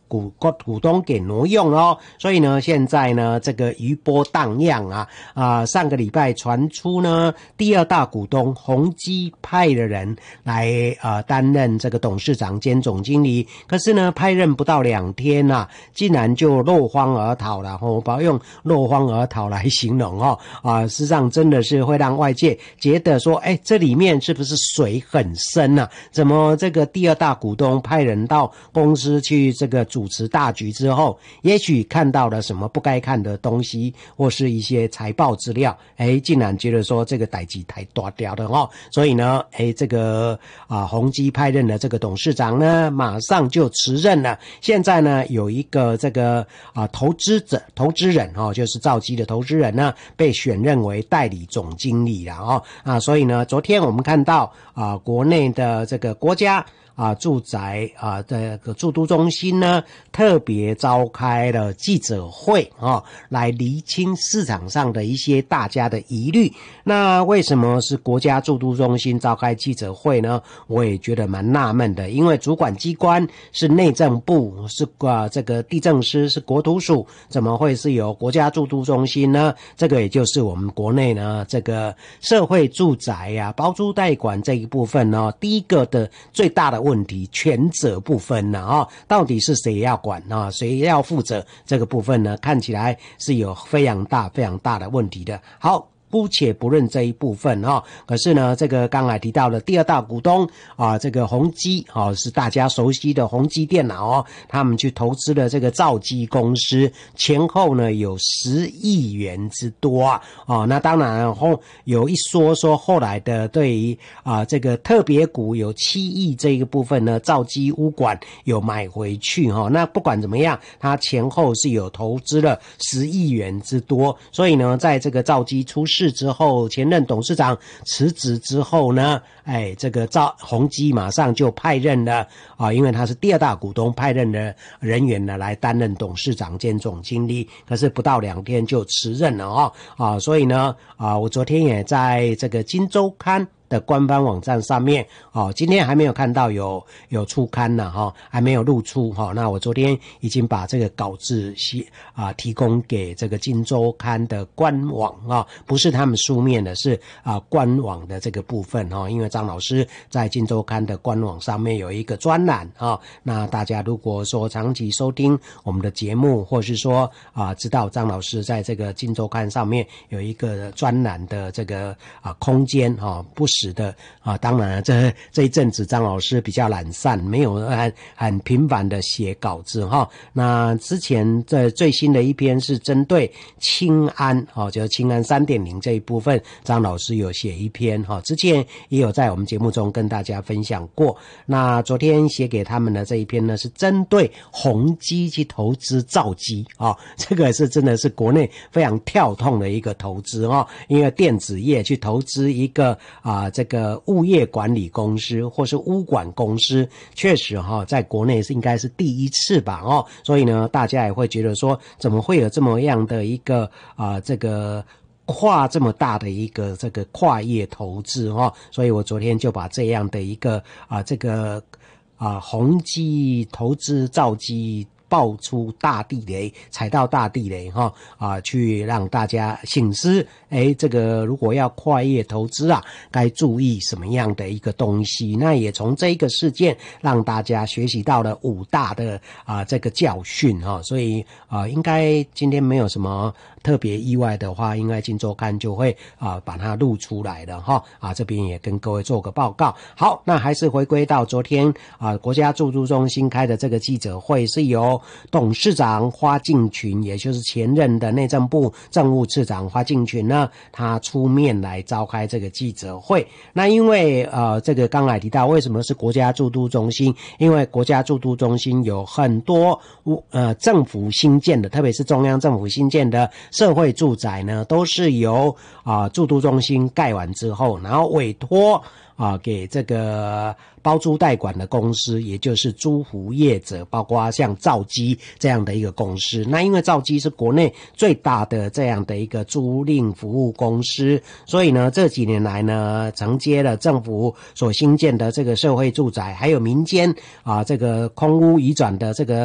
股东给挪用哦，所以呢，现在呢这个余波荡漾上个礼拜传出呢，第二大股东宏基派的人来担任这个董事长兼总经理，可是呢派任不到2天竟然就落荒而逃了我不要用落荒而逃来形容事实上真的是会让外界觉得说，这里面是不是水很深怎么这个第二大股东派人到公司去这个主持大局之后，也许看到了什么不该看的东西，或是一些财报资料，竟然觉得说这个代志太大条了所以呢，这个宏基派任的这个董事长呢，马上就辞任了。现在呢，有一个这个投资人就是兆基的投资人呢，被选任为代理总经理了所以呢，昨天我们看到国内的这个国家住宅这个住都中心呢，特别召开了记者会来厘清市场上的一些大家的疑虑。那为什么是国家住都中心召开记者会呢？我也觉得蛮纳闷的，因为主管机关是内政部，是这个地政司，是国土署，怎么会是由国家住都中心呢？这个也就是我们国内呢这个社会住宅包租代管这一部分呢，第一个的最大的问题，权责不分到底是谁要管谁要负责，这个部分呢看起来是有非常大的问题的。好，姑且不论这一部分可是呢，这个刚才提到的第二大股东这个宏基是大家熟悉的宏基电脑他们去投资了这个兆基公司，前后呢有10亿元之多那当然有一说后来的对于这个特别股有7亿这个部分呢，兆基物管有买回去那不管怎么样，他前后是有投资了10亿元之多，所以呢，在这个兆基出事之后，前任董事长辞职之后呢，这个宏基马上就派任了因为他是第二大股东，派任的人员呢来担任董事长兼总经理，可是不到2天就辞任了所以呢我昨天也在这个今周刊的官方网站上面今天还没有看到有出刊还没有露出那我昨天已经把这个稿子提供给这个今周刊的官网不是他们书面的，是官网的这个部分因为张老师在今周刊的官网上面有一个专栏那大家如果说长期收听我们的节目，或是说知道张老师在这个今周刊上面有一个专栏的这个空间不时的当然这一阵子张老师比较懒散，没有很频繁的写稿子那之前这最新的一篇是针对青安就是青安 3.0 这一部分，张老师有写一篇之前也有在我们节目中跟大家分享过。那昨天写给他们的这一篇呢，是针对宏基去投资兆基这个是真的是国内非常跳痛的一个投资因为电子业去投资一个这个物业管理公司或是物管公司，确实在国内是应该是第一次吧所以呢大家也会觉得说，怎么会有这么样的一个这个跨这么大的一个这个跨业投资所以我昨天就把这样的一个这个宏基投资兆基爆出大地雷，踩到大地雷去让大家省思这个如果要跨业投资该注意什么样的一个东西。那也从这一个事件让大家学习到了5大的这个教训所以应该今天没有什么特别意外的话，应该今周刊就会把它录出来了这边也跟各位做个报告。好，那还是回归到昨天国家住都中心开的这个记者会，是由董事长花敬群，也就是前任的内政部政务次长花敬群呢，他出面来召开这个记者会。那因为这个刚才提到为什么是国家住都中心，因为国家住都中心有很多政府新建的，特别是中央政府新建的社会住宅呢，都是由住都中心盖完之后，然后委托给这个包租代管的公司，也就是租户业者，包括像兆基这样的一个公司。那因为兆基是国内最大的这样的一个租赁服务公司，所以呢这几年来呢，承接了政府所新建的这个社会住宅，还有民间这个空屋移转的这个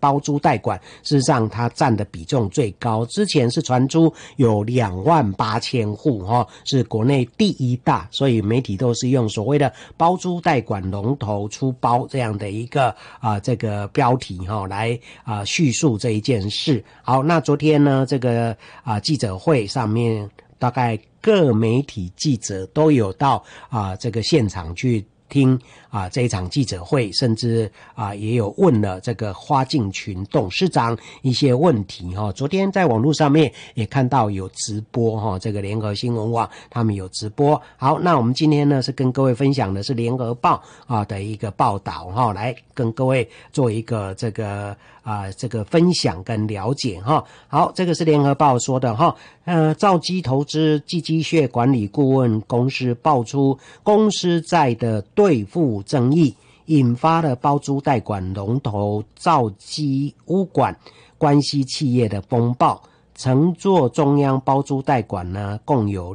包租代管，事实上它占的比重最高，之前是传出有28000户是国内第一大，所以媒体都是用所谓的包租代管龙头出包这样的一个这个标题来叙述这一件事。好，那昨天呢这个记者会上面，大概各媒体记者都有到这个现场去听这一场记者会，甚至也有问了这个花敬群董事长一些问题昨天在网络上面也看到有直播这个联合新闻网他们有直播。好，那我们今天呢是跟各位分享的是联合报的一个报道来跟各位做一个这个分享跟了解好，这个是联合报说的兆基投资寄居蟹管理顾问公司爆出公司债的兑付争议，引发了包租代管龙头兆基物管关系企业的风暴。承做中央包租代管呢，共有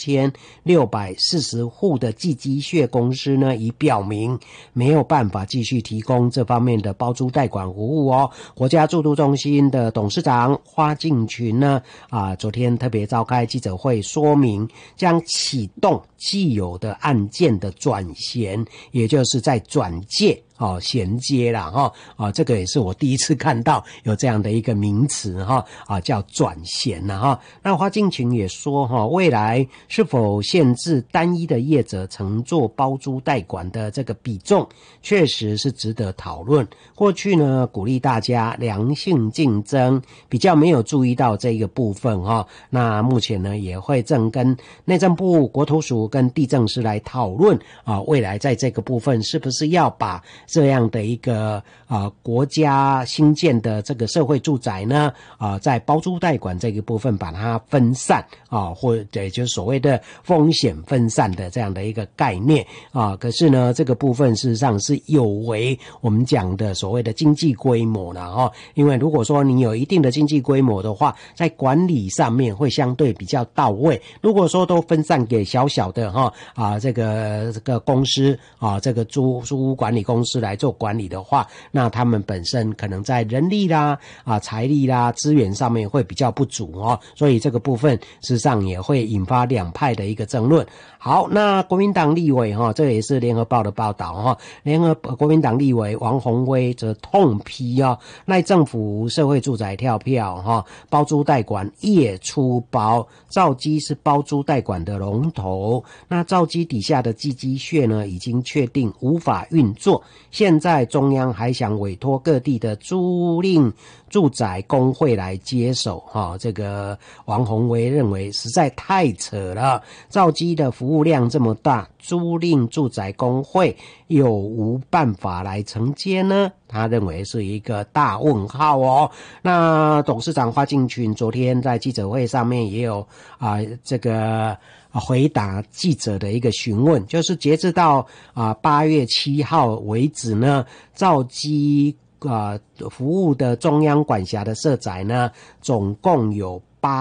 6640户的寄居蟹公司呢，已表明没有办法继续提供这方面的包租代管服务国家住都中心的董事长花敬群呢，昨天特别召开记者会，说明将启动既有的案件的转衔，也就是在转介衔接啦这个也是我第一次看到有这样的一个名词叫转衔啦那花敬群也说未来是否限制单一的业者承做包租代管的这个比重，确实是值得讨论。过去呢鼓励大家良性竞争，比较没有注意到这个部分那目前呢也会正跟内政部、国土署跟地政司来讨论未来在这个部分是不是要把这样的一个国家新建的这个社会住宅呢在包租代管这个部分把它分散或者就是所谓的风险分散的这样的一个概念可是呢这个部分事实上是有违我们讲的所谓的经济规模啦因为如果说你有一定的经济规模的话，在管理上面会相对比较到位。如果说都分散给小小的这个公司这个租屋管理公司来做管理的话，那他们本身可能在人力啦财力啦资源上面会比较不足所以这个部分事实上也会引发两派的一个争论。好，那国民党立委这也是联合报的报道国民党立委王宏威则痛批赖政府社会住宅跳票包租代管业出包，兆基是包租代管的龙头，那兆基底下的寄居蟹呢已经确定无法运作，现在中央还想委托各地的租赁住宅工会来接手这个王宏威认为实在太扯了，兆基的服务量这么大，租赁住宅工会有无办法来承接呢？他认为是一个大问号那董事长花敬群昨天在记者会上面也有这个回答记者的一个询问，就是截至到8月7号为止呢，兆基服务的中央管辖的社宅呢，总共有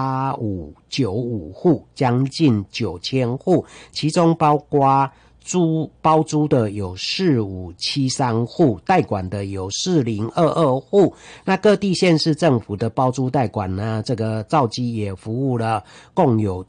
8595户，将近9000户，其中包括包租的有4573户，代管的有4022户。那各地县市政府的包租代管呢，这个兆基也服务了共有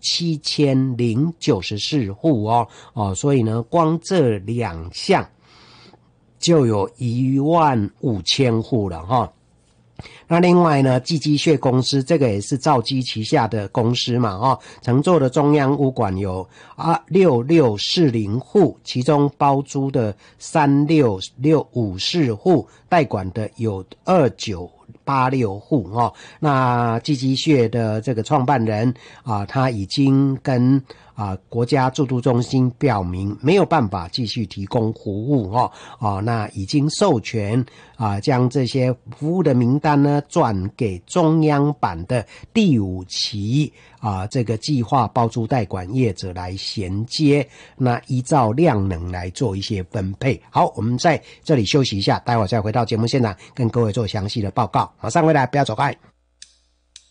7094户所以呢光这两项就有15000户了那另外呢，寄居蟹公司这个也是兆基旗下的公司嘛承做的中央屋管有6640户，其中包租的36654户，代管的有2986户那寄居蟹的这个创办人他已经跟国家住都中心表明没有办法继续提供服务那已经授权将这些服务的名单呢转给中央版的第5期这个计划包租代管业者来衔接，那依照量能来做一些分配。好，我们在这里休息一下，待会儿再回到节目现场跟各位做详细的报告。马上回来，不要走开。